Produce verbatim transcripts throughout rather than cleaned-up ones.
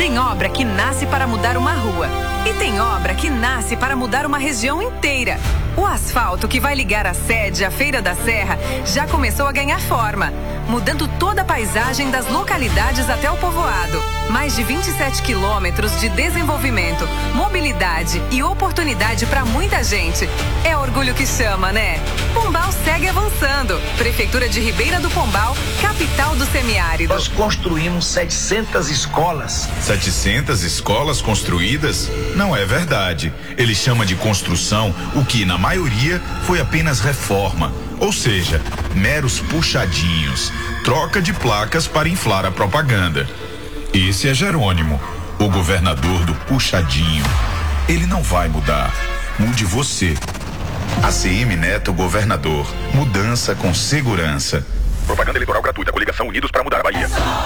Tem obra que nasce para mudar uma rua. E tem obra que nasce para mudar uma região inteira. O asfalto que vai ligar a sede à Feira da Serra já começou a ganhar forma, mudando toda a paisagem das localidades até o povoado. Mais de vinte e sete quilômetros de desenvolvimento, mobilidade e oportunidade para muita gente. É orgulho que chama, né? Pombal segue avançando. Prefeitura de Ribeira do Pombal, capital do semiárido. Nós construímos setecentas escolas. setecentas escolas construídas? Não é verdade. Ele chama de construção o que, na maioria, foi apenas reforma. Ou seja, meros puxadinhos. Troca de placas para inflar a propaganda. Esse é Jerônimo, o governador do puxadinho. Ele não vai mudar. Mude você. A C M Neto Governador. Mudança com segurança. Propaganda eleitoral gratuita. Coligação Unidos para mudar a Bahia.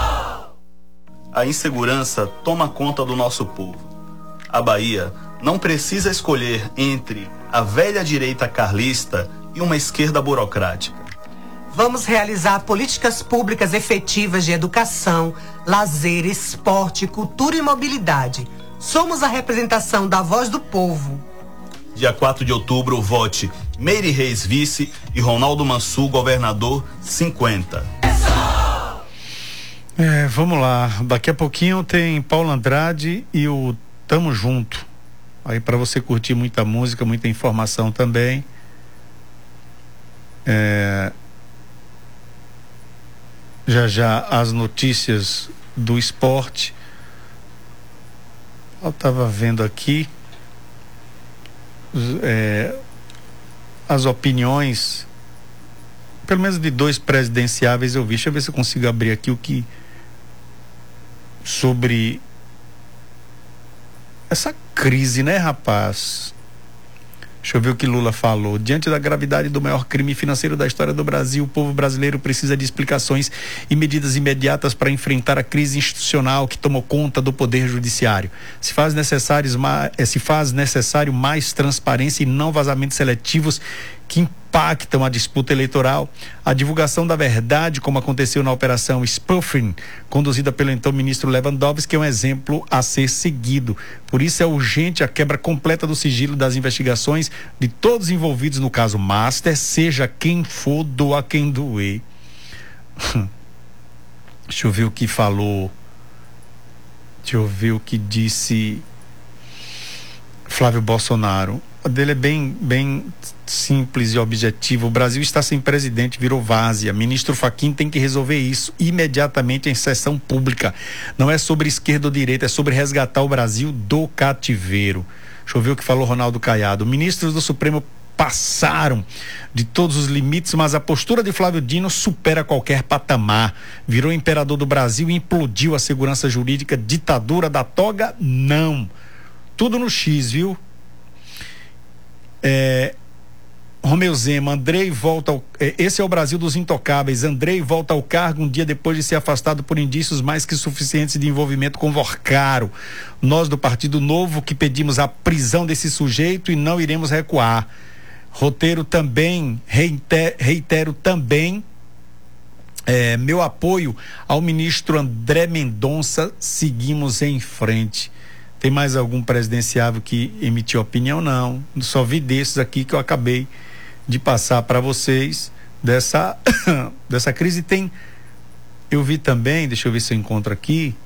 A insegurança toma conta do nosso povo. A Bahia não precisa escolher entre a velha direita carlista e uma esquerda burocrática. Vamos realizar políticas públicas efetivas de educação, lazer, esporte, cultura e mobilidade. Somos a representação da voz do povo. Dia quatro de outubro, vote Meire Reis vice e Ronaldo Mansur governador cinquenta. É, vamos lá. Daqui a pouquinho tem Paulo Andrade e o Tamo Junto. Aí para você curtir muita música, muita informação também. É... Já já as notícias do esporte. Eu estava vendo aqui é, as opiniões, pelo menos de dois presidenciáveis eu vi. Deixa eu ver se eu consigo abrir aqui o que sobre essa crise, né, rapaz? Deixa eu ver o que Lula falou. Diante da gravidade do maior crime financeiro da história do Brasil, o povo brasileiro precisa de explicações e medidas imediatas para enfrentar a crise institucional que tomou conta do poder judiciário. Se faz, necessários, se faz necessário mais transparência e não vazamentos seletivos que impactam a disputa eleitoral. A divulgação da verdade, como aconteceu na operação Spoofing, conduzida pelo então ministro Lewandowski, é um exemplo a ser seguido. Por isso é urgente a quebra completa do sigilo das investigações de todos envolvidos no caso Master, seja quem for, doa quem doer. Deixa eu ver o que falou. Deixa eu ver o que disse Flávio Bolsonaro. A dele é bem, bem simples e objetivo. O Brasil está sem presidente, virou várzea. Ministro Fachin tem que resolver isso imediatamente em sessão pública. Não é sobre esquerda ou direita, é sobre resgatar o Brasil do cativeiro. Deixa eu ver o que falou Ronaldo Caiado. Ministros do Supremo passaram de todos os limites, mas a postura de Flávio Dino supera qualquer patamar. Virou imperador do Brasil e implodiu a segurança jurídica. Ditadura da toga? Não. Tudo no X, viu? É, Romeu Zema, Andrei volta ao, é, esse é o Brasil dos intocáveis. Andrei volta ao cargo um dia depois de ser afastado por indícios mais que suficientes de envolvimento com Vorcaro. Nós do Partido Novo que pedimos a prisão desse sujeito e não iremos recuar. Roteiro também, reitero, reitero também é, meu apoio ao ministro André Mendonça. Seguimos em frente. Tem mais algum presidenciável que emitiu opinião? Não. Só vi desses aqui que eu acabei de passar para vocês dessa, dessa crise. Tem, eu vi também, deixa eu ver se eu encontro aqui.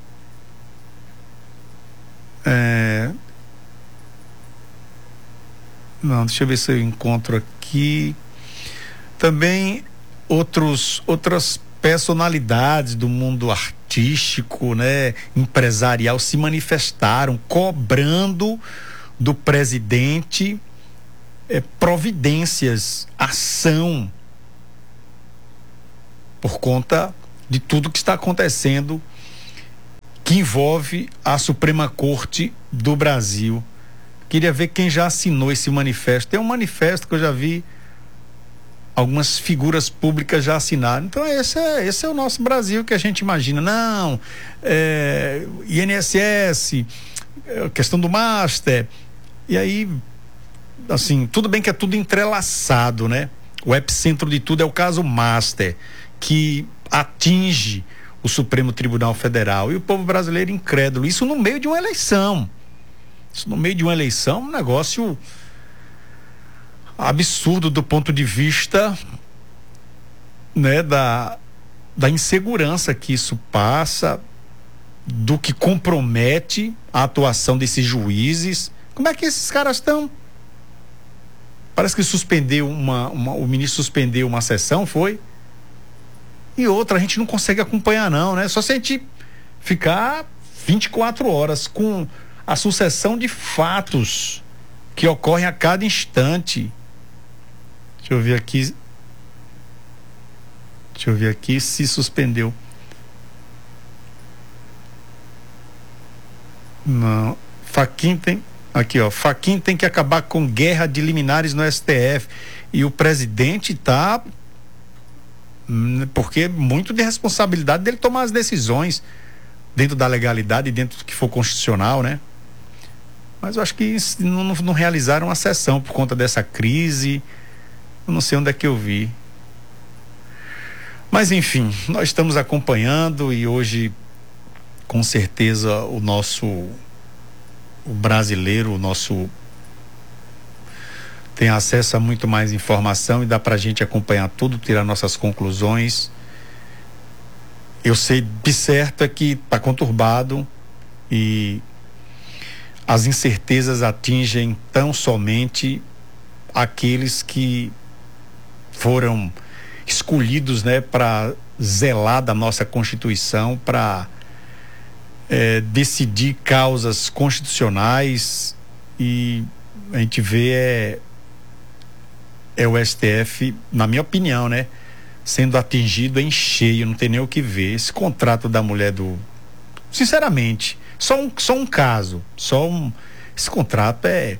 É, não, deixa eu ver se eu encontro aqui. Também outros, outras personalidades do mundo artístico, né, empresarial se manifestaram cobrando do presidente é, providências, ação por conta de tudo que está acontecendo que envolve a Suprema Corte do Brasil. Queria ver quem já assinou esse manifesto. Tem um manifesto que eu já vi algumas figuras públicas já assinaram. Então esse é, esse é o nosso Brasil que a gente imagina. Não, é, I N S S, é, questão do Master, e aí, assim, tudo bem que é tudo entrelaçado, né? O epicentro de tudo é o caso Master, que atinge o Supremo Tribunal Federal, e o povo brasileiro incrédulo, isso no meio de uma eleição, isso no meio de uma eleição, um negócio absurdo do ponto de vista, né, da, da insegurança que isso passa, do que compromete a atuação desses juízes. Como é que esses caras estão? Parece que suspendeu uma, uma, o ministro suspendeu uma sessão, foi? E outra, a gente não consegue acompanhar não, né? Só se a gente ficar vinte e quatro horas com a sucessão de fatos que ocorrem a cada instante. Deixa eu ver aqui. Deixa eu ver aqui se suspendeu. Não. Fachin tem. Aqui, ó. Fachin tem que acabar com guerra de liminares no S T F. E o presidente tá. Porque é muito de responsabilidade dele tomar as decisões dentro da legalidade, dentro do que for constitucional, né? Mas eu acho que não, não realizaram a sessão por conta dessa crise. Eu não sei onde é que eu vi. Mas enfim, nós estamos acompanhando e hoje, com certeza, o nosso o brasileiro, o nosso tem acesso a muito mais informação e dá pra gente acompanhar tudo, tirar nossas conclusões. Eu sei de certo é que tá conturbado e as incertezas atingem tão somente aqueles que foram escolhidos, né, para zelar da nossa Constituição, para é, decidir causas constitucionais, e a gente vê é, é o S T F, na minha opinião, né, sendo atingido em cheio, não tem nem o que ver. Esse contrato da mulher do... Sinceramente, só um, só um caso, só um... Esse contrato é...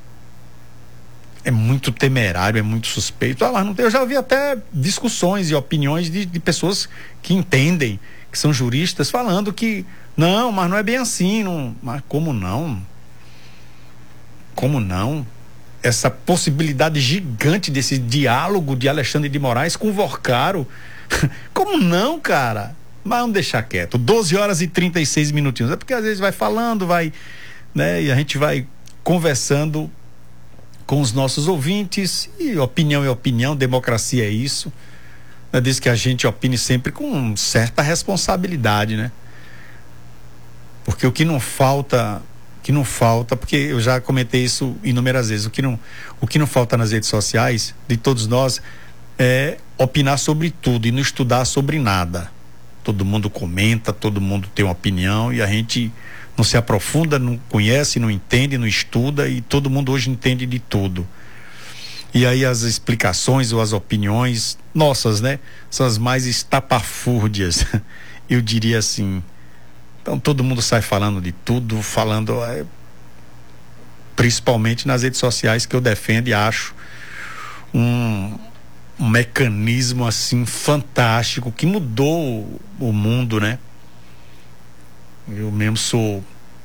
é muito temerário, é muito suspeito. Ah, mas não tem, eu já vi até discussões e opiniões de, de pessoas que entendem, que são juristas, falando que não, mas não é bem assim. Não, mas como não? Como não? Essa possibilidade gigante desse diálogo de Alexandre de Moraes com o Vorcaro. Como não, cara? Mas vamos deixar quieto. doze horas e trinta e seis minutinhos. É porque às vezes vai falando, vai, né? E a gente vai conversando com os nossos ouvintes, e opinião é opinião, democracia é isso. É disso que a gente opine sempre com certa responsabilidade, né? Porque o que não falta, o que não falta, porque eu já comentei isso inúmeras vezes, o que não, o que não falta nas redes sociais de todos nós é opinar sobre tudo e não estudar sobre nada. Todo mundo comenta, todo mundo tem uma opinião e a gente não se aprofunda, não conhece, não entende, não estuda, e todo mundo hoje entende de tudo. E aí as explicações ou as opiniões nossas, né, são as mais estapafúrdias, eu diria assim. Então todo mundo sai falando de tudo, falando é, principalmente nas redes sociais, que eu defendo e acho um, um mecanismo assim fantástico que mudou o mundo, né? Eu mesmo sou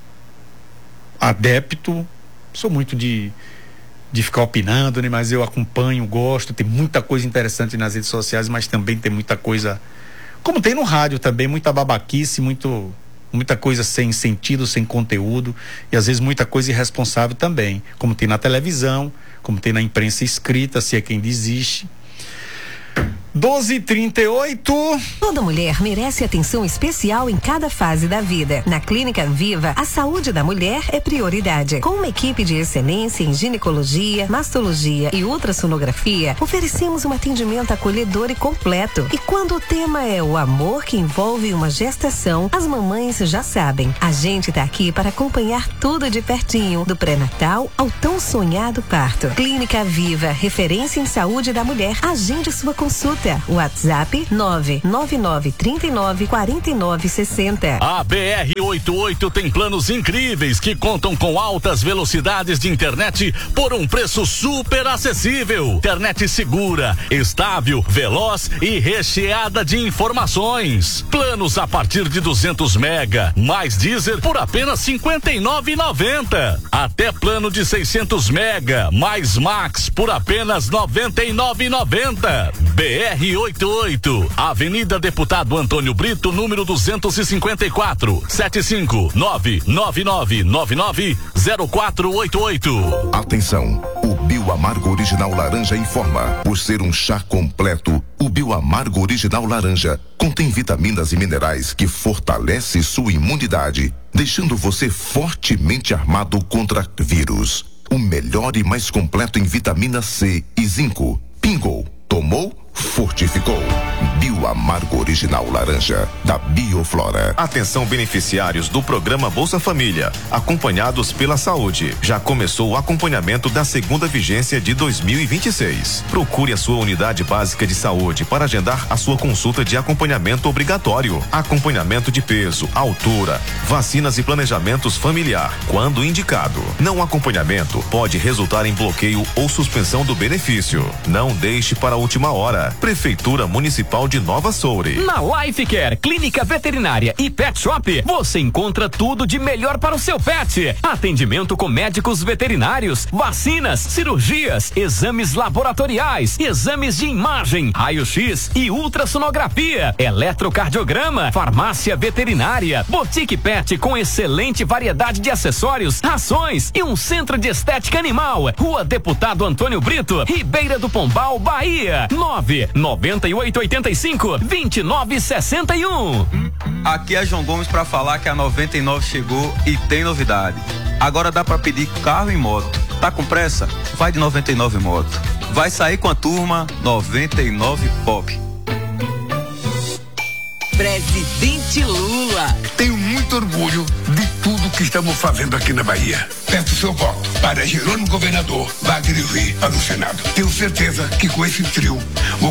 adepto, sou muito de, de ficar opinando, né? Mas eu acompanho, gosto, tem muita coisa interessante nas redes sociais, mas também tem muita coisa, como tem no rádio também, muita babaquice, muito, muita coisa sem sentido, sem conteúdo, e às vezes muita coisa irresponsável também, como tem na televisão, como tem na imprensa escrita, se é quem desiste. doze e trinta e oito. Toda mulher merece atenção especial em cada fase da vida. Na Clínica Viva, a saúde da mulher é prioridade. Com uma equipe de excelência em ginecologia, mastologia e ultrassonografia, oferecemos um atendimento acolhedor e completo. E quando o tema é o amor que envolve uma gestação, as mamães já sabem. A gente tá aqui para acompanhar tudo de pertinho, do pré-natal ao tão sonhado parto. Clínica Viva, referência em saúde da mulher. Agende sua consulta. WhatsApp nove nove nove três nove quatro nove seis zero. A B R oitenta e oito tem planos incríveis que contam com altas velocidades de internet por um preço super acessível. Internet segura, estável, veloz e recheada de informações. Planos a partir de duzentos mega, mais Deezer por apenas cinquenta e nove reais e noventa centavos. Até plano de seiscentos mega, mais Max por apenas noventa e nove reais e noventa centavos. B R R oitenta e oito, Avenida Deputado Antônio Brito, número duzentos e cinquenta e quatro, sete cinco nove nove nove nove nove zero quatro oito oito. Atenção, o Bioamargo Original Laranja informa, por ser um chá completo, o Bioamargo Original Laranja contém vitaminas e minerais que fortalece sua imunidade, deixando você fortemente armado contra vírus. O melhor e mais completo em vitamina C e zinco. Pingou, tomou, fortificou. Bioamargo Original Laranja, da Bioflora. Atenção beneficiários do programa Bolsa Família, acompanhados pela saúde. Já começou o acompanhamento da segunda vigência de dois mil e vinte e seis. Procure a sua unidade básica de saúde para agendar a sua consulta de acompanhamento obrigatório. Acompanhamento de peso, altura, vacinas e planejamentos familiar, quando indicado. Não acompanhamento pode resultar em bloqueio ou suspensão do benefício. Não deixe para a última hora. Prefeitura Municipal de Nova Soure. Na Life Care, Clínica Veterinária e Pet Shop, você encontra tudo de melhor para o seu pet. Atendimento com médicos veterinários, vacinas, cirurgias, exames laboratoriais, exames de imagem, raio-x e ultrassonografia, eletrocardiograma, farmácia veterinária, boutique pet com excelente variedade de acessórios, rações e um centro de estética animal. Rua Deputado Antônio Brito, Ribeira do Pombal, Bahia. nove noventa e oito oitenta e cinco vinte e nove sessenta e um. Aqui é João Gomes para falar que a noventa e nove chegou e tem novidade. Agora dá para pedir carro e moto. Tá com pressa? Vai de noventa e nove Moto. Vai sair com a turma noventa e nove Pop. Presidente Lula. Tenho muito orgulho de tudo que estamos fazendo aqui na Bahia. Peço seu voto para Jerônimo Governador, Wagner Lee para o Senado. Tenho certeza que com esse trio vou